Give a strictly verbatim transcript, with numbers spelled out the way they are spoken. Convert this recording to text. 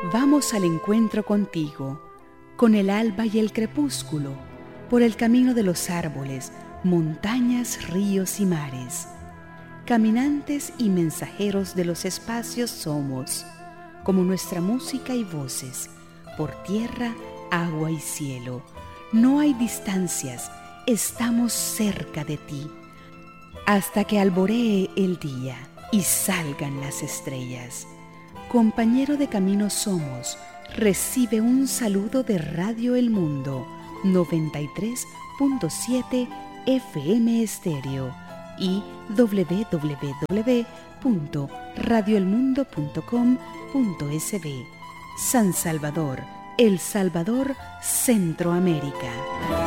Vamos al encuentro contigo, con el alba y el crepúsculo, por el camino de los árboles, montañas, ríos y mares. Caminantes y mensajeros de los espacios somos, como nuestra música y voces, por tierra, agua y cielo. No hay distancias, estamos cerca de ti, hasta que alboree el día y salgan las estrellas. Compañero de camino somos, recibe un saludo de Radio El Mundo, noventa y tres punto siete F M Estéreo y doble u doble u doble u punto radio el mundo punto com punto es be. San Salvador, El Salvador, Centroamérica.